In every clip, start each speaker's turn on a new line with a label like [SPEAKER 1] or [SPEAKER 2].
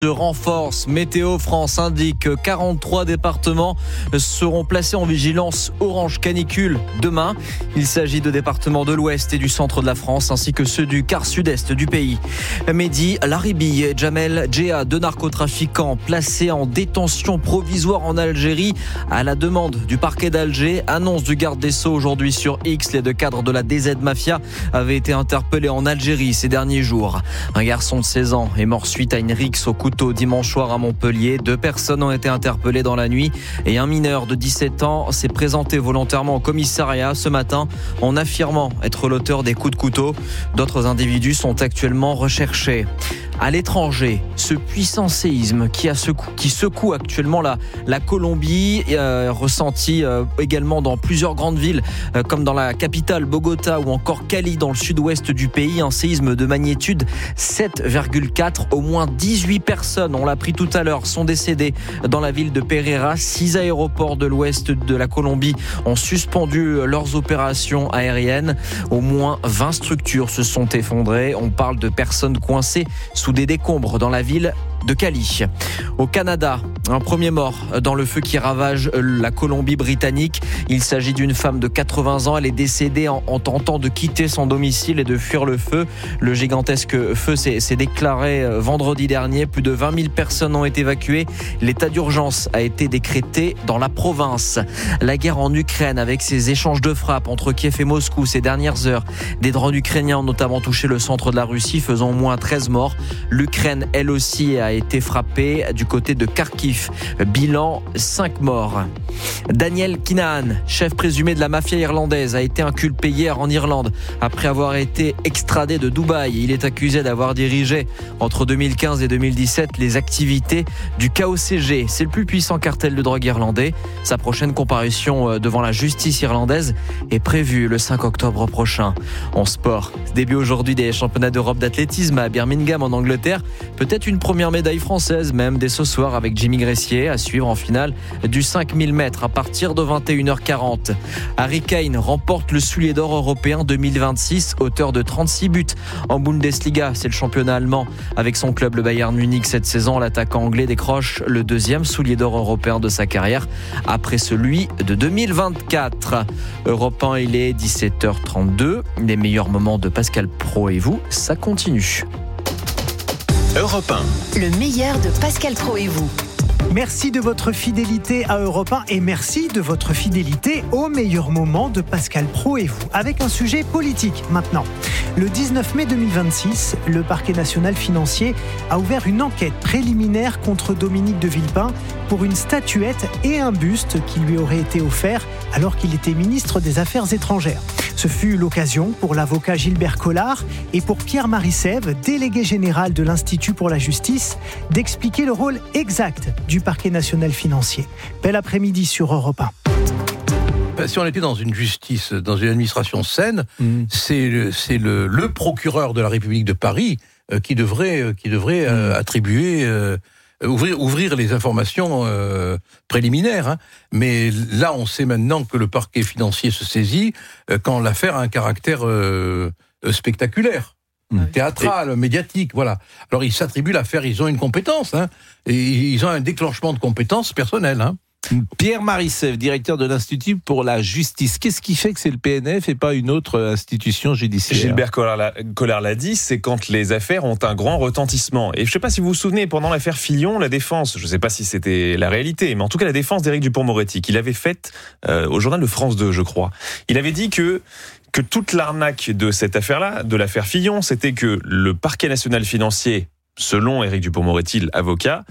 [SPEAKER 1] se renforce. Météo France indique que 43 départements seront placés en vigilance orange canicule demain. Il s'agit de départements de l'ouest et du centre de la France ainsi que ceux du quart sud-est du pays. Mehdi Laribi et Jamel Djea, deux narcotrafiquants placés en détention provisoire en Algérie à la demande du parquet d'Alger. Annonce du garde des Sceaux aujourd'hui sur X. Les deux cadres de la DZ Mafia avaient été interpellés en Algérie ces derniers jours. Un garçon de 16 ans est mort suite à une rixe au couteau dimanche soir à Montpellier. 2 personnes ont été interpellées dans la nuit et un mineur de 17 ans s'est présenté volontairement au commissariat ce matin en affirmant être l'auteur des coups de couteau. D'autres individus sont actuellement recherchés. À l'étranger, ce puissant séisme qui secoue actuellement la Colombie, ressenti également dans plusieurs grandes villes comme dans la capitale Bogota ou encore Cali dans le sud-ouest du pays. Un séisme de magnitude 7,4. Au moins 18 personnes, on l'a appris tout à l'heure, sont décédées dans la ville de Pereira. 6 aéroports de l'ouest de la Colombie ont suspendu leurs opérations aériennes. Au moins 20 structures se sont effondrées. On parle de personnes coincées sous des décombres dans la ville de Cali. Au Canada, un premier mort dans le feu qui ravage la Colombie-Britannique. Il s'agit d'une femme de 80 ans. Elle est décédée en tentant de quitter son domicile et de fuir le feu. Le gigantesque feu s'est déclaré vendredi dernier. Plus de 20 000 personnes ont été évacuées. L'état d'urgence a été décrété dans la province. La guerre en Ukraine avec ses échanges de frappes entre Kiev et Moscou ces dernières heures. Des drones ukrainiens ont notamment touché le centre de la Russie, faisant au moins 13 morts. L'Ukraine, elle aussi, a été frappée du côté de Kharkiv. Bilan, 5 morts. Daniel Kinahan, chef présumé de la mafia irlandaise, a été inculpé hier en Irlande après avoir été extradé de Dubaï. Il est accusé d'avoir dirigé entre 2015 et 2017 les activités du KOCG. C'est le plus puissant cartel de drogue irlandais. Sa prochaine comparution devant la justice irlandaise est prévue le 5 octobre prochain. En sport, début aujourd'hui des championnats d'Europe d'athlétisme à Birmingham en Angleterre. Peut-être une première médaille française même dès ce soir avec Jimmy Gressier à suivre en finale du 5000 mètres à partir de 21h40. Harry Kane remporte le soulier d'or européen 2026, auteur de 36 buts en Bundesliga. C'est le championnat allemand avec son club le Bayern Munich cette saison. L'attaquant anglais décroche le 2e soulier d'or européen de sa carrière après celui de 2024. Europe 1, il est 17h32. Les meilleurs moments de Pascal Praud et vous, ça continue.
[SPEAKER 2] Europe 1.
[SPEAKER 3] Le meilleur de Pascal Praud et vous.
[SPEAKER 4] Merci de votre fidélité à Europe 1 et merci de votre fidélité au meilleur moment de Pascal Praud et vous. Avec un sujet politique maintenant. Le 19 mai 2026, le parquet national financier a ouvert une enquête préliminaire contre Dominique de Villepin pour une statuette et un buste qui lui aurait été offert alors qu'il était ministre des Affaires étrangères. Ce fut l'occasion pour l'avocat Gilbert Collard et pour Pierre-Marie Sève, délégué général de l'Institut pour la justice, d'expliquer le rôle exact du parquet national financier. Bel après-midi sur Europe 1.
[SPEAKER 5] Si on était dans une justice, dans une administration saine, c'est le procureur de la République de Paris qui devrait attribuer, ouvrir les informations préliminaires. Hein. Mais là, on sait maintenant que le parquet financier se saisit quand l'affaire a un caractère spectaculaire. Théâtral, médiatique, voilà. Alors ils s'attribuent l'affaire, ils ont une compétence, hein, et ils ont un déclenchement de compétences personnelles. Hein.
[SPEAKER 6] Pierre-Marie Sève, directeur de l'Institut pour la justice. Qu'est-ce qui fait que c'est le PNF et pas une autre institution judiciaire ?
[SPEAKER 7] Gilbert Collard l'a dit, c'est quand les affaires ont un grand retentissement. Et je ne sais pas si vous vous souvenez, pendant l'affaire Fillon, la défense, je ne sais pas si c'était la réalité, mais en tout cas la défense d'Éric Dupond-Moretti, qu'il avait faite au journal de France 2, je crois. Il avait dit que toute l'arnaque de cette affaire-là, de l'affaire Fillon, c'était que le parquet national financier, selon Éric Dupond-Moretti, avocat,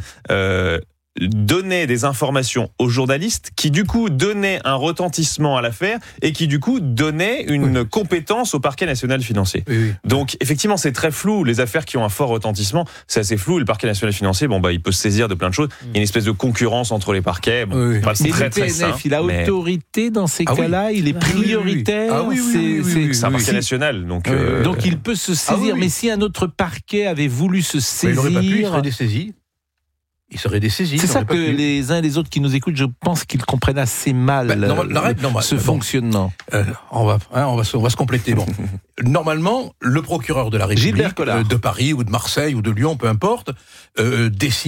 [SPEAKER 7] donnait des informations aux journalistes qui du coup donnaient un retentissement à l'affaire et qui du coup donnaient une compétence au parquet national financier. Oui. Donc effectivement c'est très flou, les affaires qui ont un fort retentissement c'est assez flou, le parquet national financier il peut se saisir de plein de choses, il y a une espèce de concurrence entre les parquets, pas
[SPEAKER 6] c'est
[SPEAKER 7] très
[SPEAKER 6] le PNF,
[SPEAKER 7] simple,
[SPEAKER 6] il a autorité dans ces cas-là, il est prioritaire,
[SPEAKER 7] c'est un parquet national donc
[SPEAKER 6] il peut se saisir, mais si un autre parquet avait voulu se saisir...
[SPEAKER 5] Mais il n'aurait pas pu, il serait dessaisi. il serait dessaisi.
[SPEAKER 6] C'est ça que les uns et les autres qui nous écoutent, je pense qu'ils comprennent assez mal ce fonctionnement.
[SPEAKER 5] On va se compléter. Bon. Normalement, le procureur de la République de Paris ou de Marseille ou de Lyon, peu importe, décide